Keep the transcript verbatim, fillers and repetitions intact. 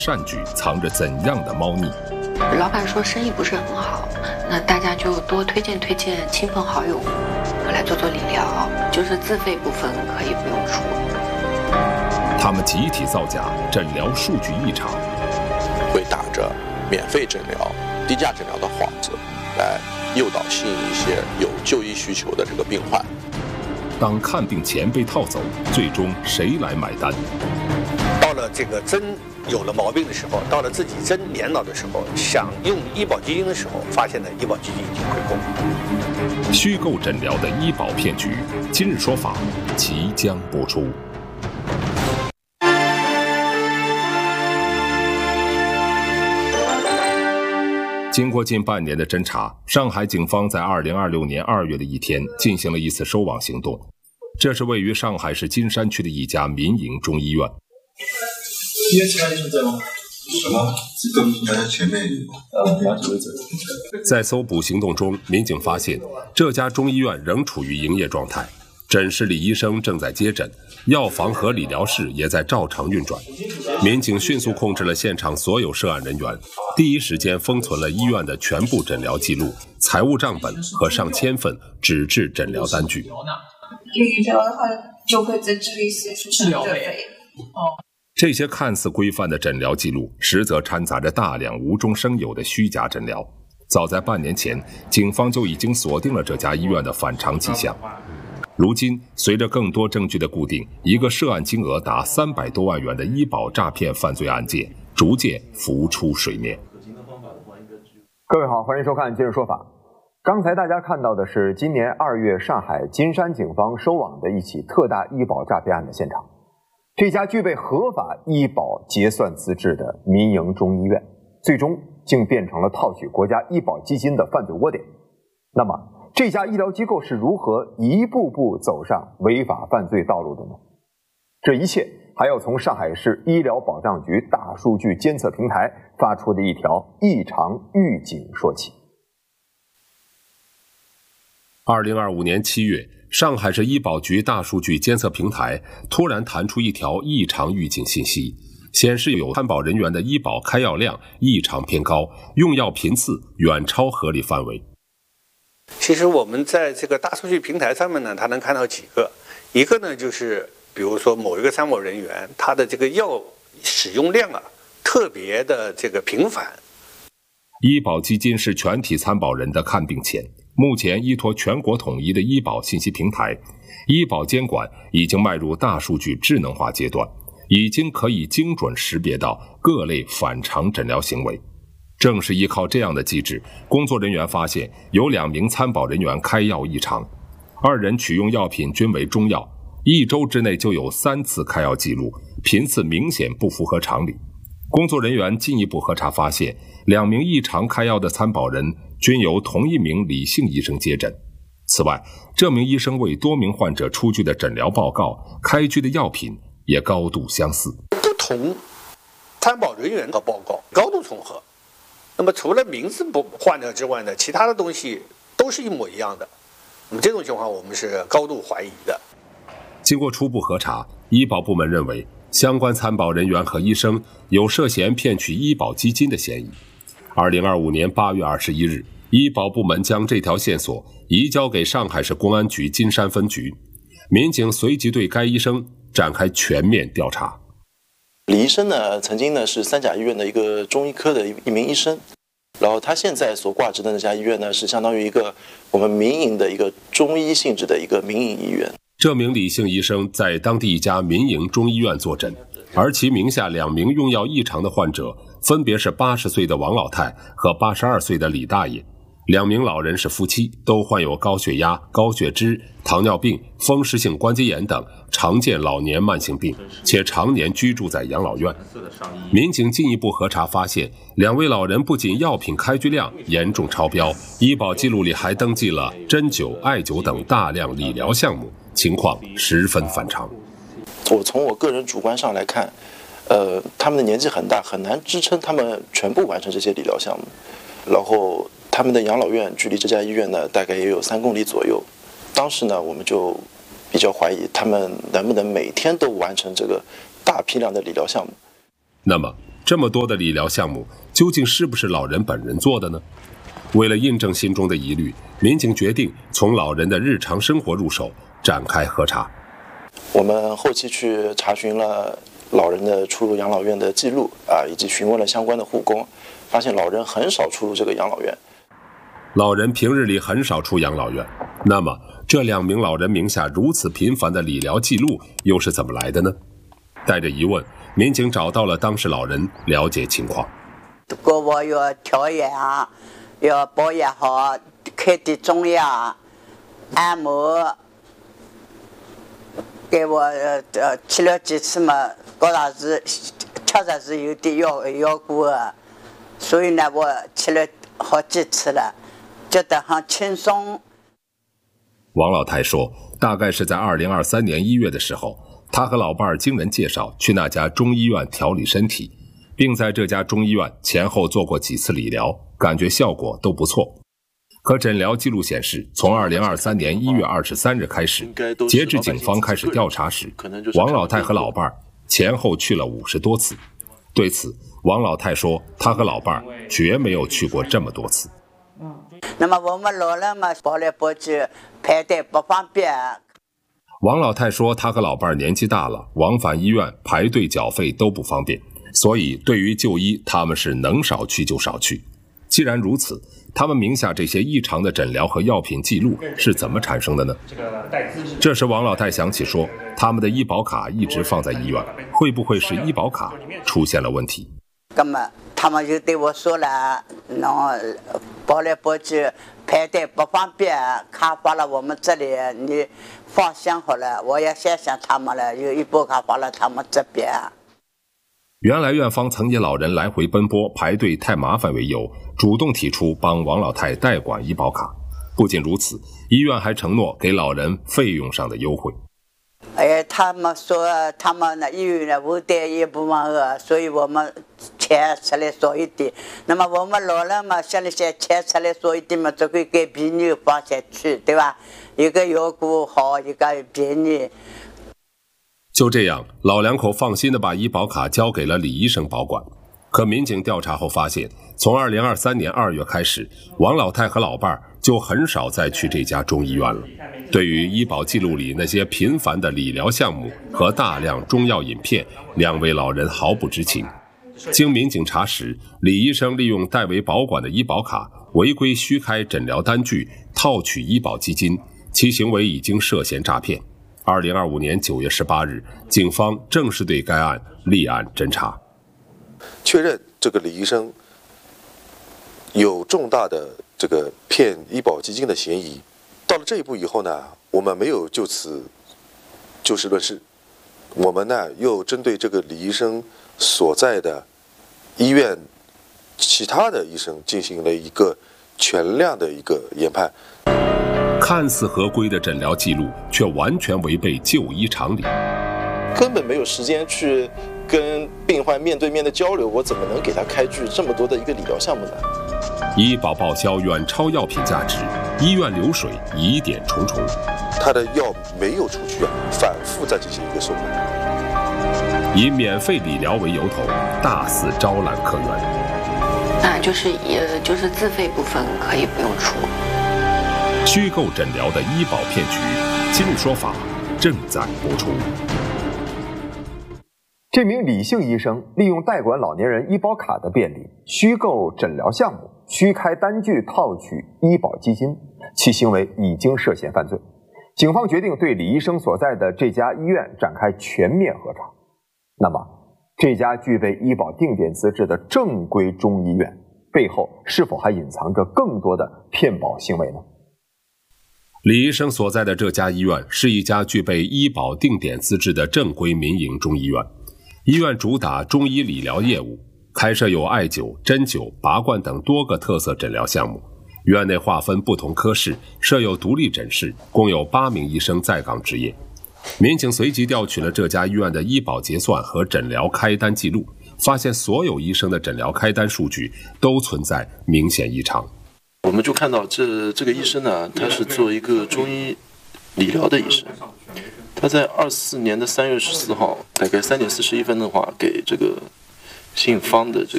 善举藏着怎样的猫腻？ 老板说生意不是很好，那大家就多推荐推荐亲朋好友来做做理疗，就是自费部分可以不用出。 他们集体造假，诊疗数据异常， 会打着免费诊疗、低价诊疗的幌子，来诱导吸引一些有就医需求的这个病患。 当看病钱被套走，最终谁来买单？ 到了这个真有了毛病的时候，到了自己真年老的时候，想用医保基金的时候，发现呢医保基金已经亏空。 虚构诊疗的医保骗局，今日说法即将播出。经过近半年的侦查，上海警方在二零二六年二月的一天进行了一次收网行动。这是位于上海市金山区的一家民营中医院。 今天其他医生在吗？什么？这跟大家前面有。呃，两指挥者。 在搜捕行动中，民警发现这家中医院仍处于营业状态，诊室里医生正在接诊，药房和理疗室也在照常运转。民警迅速控制了现场所有涉案人员，第一时间封存了医院的全部诊疗记录、财务账本和上千份纸质诊疗单据。 理疗的话就会增值一些治疗费。哦。 这些看似规范的诊疗记录，实则掺杂着大量无中生有的虚假诊疗。早在半年前，警方就已经锁定了这家医院的反常迹象。如今，随着更多证据的固定，一个涉案金额达三百多万元的医保诈骗犯罪案件逐渐浮出水面。 各位好，欢迎收看《今日说法》。刚才大家看到的是今年二月上海金山警方收网的一起特大医保诈骗案的现场。这家具备合法医保结算资质的民营中医院，最终竟变成了套取国家医保基金的犯罪窝点。那么，这家医疗机构是如何一步步走上违法犯罪道路的呢？这一切还要从上海市医疗保障局大数据监测平台发出的一条异常预警说起。 二零二五年七月，上海市医保局大数据监测平台突然弹出一条异常预警信息，显示有参保人员的医保开药量异常偏高，用药频次远超合理范围。 其实我们在这个大数据平台上面呢，它能看到几个，一个呢就是比如说某一个参保人员他的这个药使用量啊特别的这个频繁。 医保基金是全体参保人的看病钱，目前依托全国统一的医保信息平台，医保监管已经迈入大数据智能化阶段，已经可以精准识别到各类反常诊疗行为。正是依靠这样的机制，工作人员发现有两名参保人员开药异常，二人取用药品均为中药，一周之内就有三次开药记录，频次明显不符合常理。工作人员进一步核查发现，两名异常开药的参保人均由同一名李姓医生接诊。此外，这名医生为多名患者出具的诊疗报告、开具的药品也高度相似。 不同参保人员的报告高度重合，那么除了名字不换了之外呢，其他的东西都是一模一样的。那么这种情况我们是高度怀疑的。 经过初步核查，医保部门认为相关参保人员和医生有涉嫌骗取医保基金的嫌疑。二零二五年八月二十一日，医保部门将这条线索移交给上海市公安局金山分局，民警随即对该医生展开全面调查。 李医生呢，曾经呢是三甲医院的一个中医科的一名医生，然后他现在所挂职的那家医院呢，是相当于一个我们民营的一个中医性质的一个民营医院。 这名李姓医生在当地一家民营中医院坐诊，而其名下两名用药异常的患者分别是八十岁的王老太和八十二岁的李大爷。两名老人是夫妻，都患有高血压、高血脂、糖尿病、风湿性关节炎等常见老年慢性病，且常年居住在养老院。民警进一步核查发现，两位老人不仅药品开具量严重超标，医保记录里还登记了针灸、艾灸等大量理疗项目，情况十分反常。 我从我个人主观上来看，呃，他们的年纪很大，很难支撑他们全部完成这些理疗项目。然后他们的养老院距离这家医院呢，大概也有三公里左右。当时呢，我们就比较怀疑他们能不能每天都完成这个大批量的理疗项目。 那么， 这么多的理疗项目究竟是不是老人本人做的呢？为了印证心中的疑虑，民警决定从老人的日常生活入手，展开核查。 我们后期去查询了老人的出入养老院的记录啊，以及询问了相关的护工，发现老人很少出入这个养老院。 老人平日里很少出养老院，那么这两名老人名下如此频繁的理疗记录又是怎么来的呢？带着疑问，民警找到了当事老人，了解情况。 如果我要调养，要保养好，开点中药、按摩，给我呃吃了几次嘛，觉得是确实是有点药药过的，所以呢，我吃了好几次了，觉得很轻松。 王老太说，大概是在二零二三年一月的时候，她和老伴儿经人介绍去那家中医院调理身体，并在这家中医院前后做过几次理疗，感觉效果都不错。可诊疗记录显示，从二零二三年一月二十三日开始，截至警方开始调查时，王老太和老伴儿前后去了五十多次。对此，王老太说，她和老伴儿绝没有去过这么多次。 那么我们老人嘛，跑来跑去，排队不方便。 王老太说，她和老伴儿年纪大了，往返医院排队缴费都不方便，所以对于就医，他们是能少去就少去。既然如此，他们名下这些异常的诊疗和药品记录是怎么产生的呢？这时王老太想起说，他们的医保卡一直放在医院，会不会是医保卡出现了问题？ 那么他们就对我说了，然后跑来跑去排队不方便，卡放了我们这里，你放心好了，我也谢谢他们了，有医保卡放了他们这边。 原来院方曾以老人来回奔波排队太麻烦为由，主动提出帮王老太代管医保卡。不仅如此，医院还承诺给老人费用上的优惠。 哎，他们说他们呢医院呢负担一部分额，所以我们钱出来少一点。那么我们老人嘛，想了想钱出来少一点嘛，就会给便宜放下去，对吧？一个药顾好，一个便宜。 就这样，老两口放心地把医保卡交给了李医生保管。可民警调查后发现，从二零二三年二月开始，王老太和老伴儿就很少再去这家中医院了。对于医保记录里那些频繁的理疗项目和大量中药饮片，两位老人毫不知情。经民警查实，李医生利用代为保管的医保卡违规虚开诊疗单据，套取医保基金，其行为已经涉嫌诈骗。二零二五年九月十八日，警方正式对该案立案侦查， 确认这个李医生有重大的这个骗医保基金的嫌疑。到了这一步以后呢，我们没有就此就事论事，我们呢又针对这个李医生所在的医院其他的医生进行了一个全量的一个研判。 看似合规的诊疗记录，却完全违背就医常理， 根本没有时间去跟病患面对面的交流，我怎么能给他开具这么多的一个理疗项目呢？ 医保报销远超药品价值，医院流水疑点重重。 他的药没有出去啊，反复在进行一个收买， 以免费理疗为由头，大肆招揽客源。 那就是也就是自费部分可以不用出。 虚构诊疗的医保骗局，今日说法正在播出。 这名李姓医生利用代管老年人医保卡的便利，虚构诊疗项目，虚开单据套取医保基金，其行为已经涉嫌犯罪。警方决定对李医生所在的这家医院展开全面核查。那么，这家具备医保定点资质的正规中医院背后是否还隐藏着更多的骗保行为呢？ 李医生所在的这家医院是一家具备医保定点资质的正规民营中医院。医院主打中医理疗业务，开设有艾灸、针灸、拔罐等多个特色诊疗项目。院内划分不同科室，设有独立诊室，共有八名医生在岗执业。民警随即调取了这家医院的医保结算和诊疗开单记录，发现所有医生的诊疗开单数据都存在明显异常。 我们就看到这这个医生呢，他是做一个中医理疗的医生。他在二四年的三月十四号，大概三点四十一分的话，给这个姓方的这